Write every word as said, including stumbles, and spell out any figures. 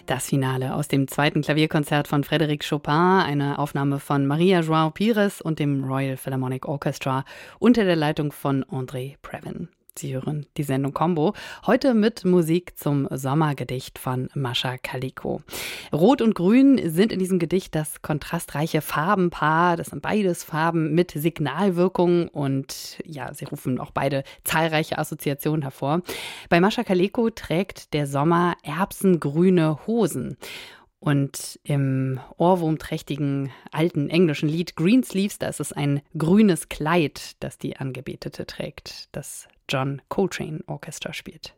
Das Finale aus dem zweiten Klavierkonzert von Frédéric Chopin, eine Aufnahme von Maria João Pires und dem Royal Philharmonic Orchestra unter der Leitung von André Previn. Sie hören die Sendung Combo, heute mit Musik zum Sommergedicht von Mascha Kalikow. Rot und Grün sind in diesem Gedicht das kontrastreiche Farbenpaar. Das sind beides Farben mit Signalwirkung und ja, sie rufen auch beide zahlreiche Assoziationen hervor. Bei Mascha Kalikow trägt der Sommer erbsengrüne Hosen. Und im ohrwurmträchtigen alten englischen Lied Greensleeves, da ist es ein grünes Kleid, das die Angebetete trägt, das John Coltrane Orchestra spielt.